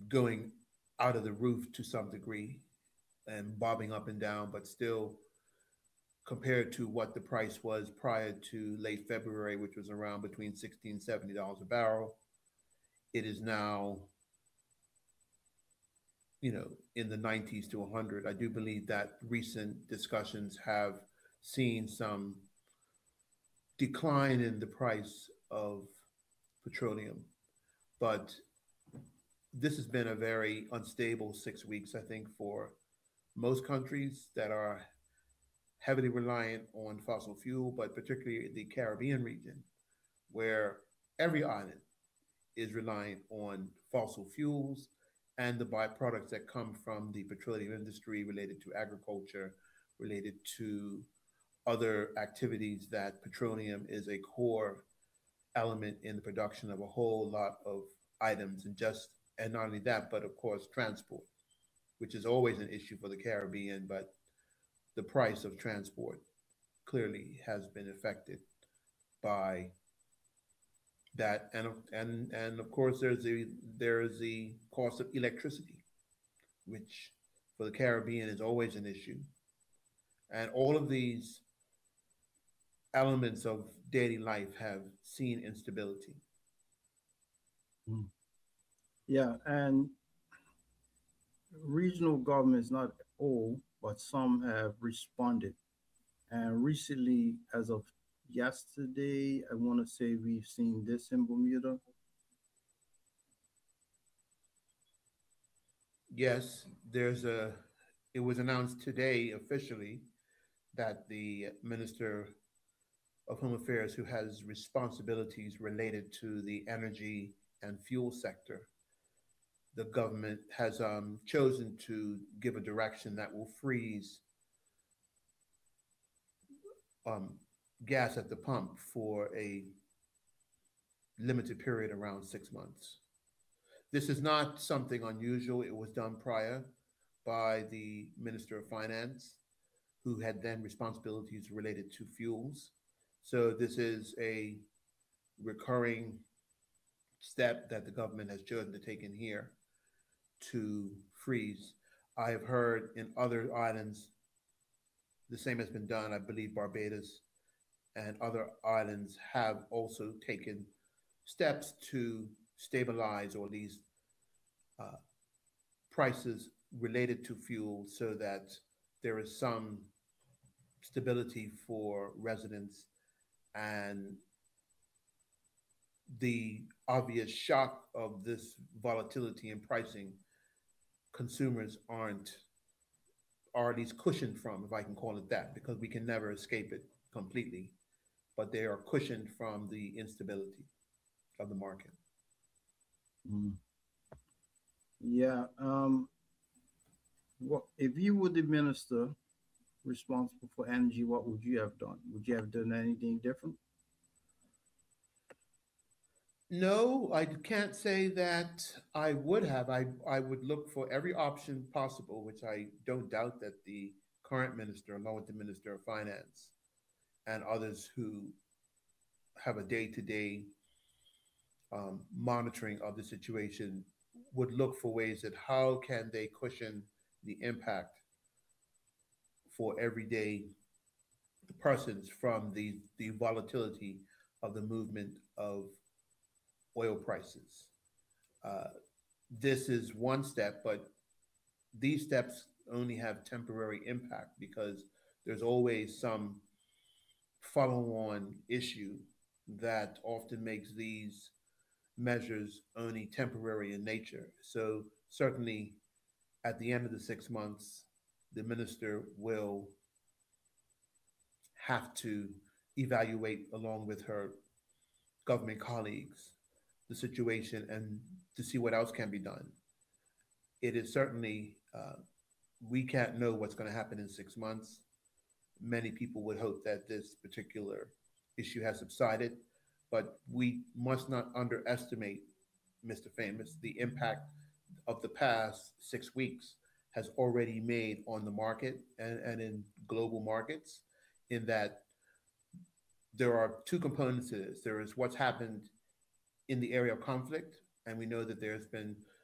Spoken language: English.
going out of the roof to some degree and bobbing up and down, but still compared to what the price was prior to late February, which was around between $60 and $70 a barrel, it is now, in the 90s to 100. I do believe that recent discussions have seen some decline in the price of petroleum, but this has been a very unstable 6 weeks, I think, for most countries that are heavily reliant on fossil fuel, but particularly the Caribbean region, where every island is reliant on fossil fuels and the byproducts that come from the petroleum industry related to agriculture, related to other activities that petroleum is a core element in the production of a whole lot of items and not only that, but of course transport, which is always an issue for the Caribbean, but the price of transport clearly has been affected by that, and of course there's the cost of electricity, which for the Caribbean is always an issue, and all of these elements of daily life have seen instability. Mm. Yeah, and regional governments, not all, but some have responded. And recently, as of yesterday, I want to say we've seen this in Bermuda. Yes, it was announced today officially that the Minister of Home Affairs, who has responsibilities related to the energy and fuel sector, the government has chosen to give a direction that will freeze um, gas at the pump for a limited period around 6 months. This is not something unusual. It was done prior by the Minister of Finance, who had then responsibilities related to fuels. So this is a recurring step that the government has chosen to take in here to freeze. I have heard in other islands the same has been done. I believe Barbados and other islands have also taken steps to stabilize or at least uh, prices related to fuel so that there is some stability for residents, and the obvious shock of this volatility in pricing, consumers aren't, or at least cushioned from, if I can call it that, because we can never escape it completely, but they are cushioned from the instability of the market. Mm. Yeah. What if you were the minister responsible for energy? What would you have done? Would you have done anything different? No, I can't say that I would have. I would look for every option possible, which I don't doubt that the current minister, along with the Minister of Finance and others who have a day-to-day monitoring of the situation, would look for ways that how can they cushion the impact for everyday persons from the volatility of the movement of oil prices. Uh, this is one step, but these steps only have temporary impact because there's always some follow on issue that often makes these measures only temporary in nature. So, certainly at the end of the 6 months, the minister will have to evaluate, along with her government colleagues, the situation and to see what else can be done. It is certainly, we can't know what's going to happen in 6 months. Many people would hope that this particular issue has subsided, but we must not underestimate, Mr. Famous, the impact of the past 6 weeks has already made on the market and in global markets, in that there are two components to this. There is what's happened in the area of conflict, and we know that there's been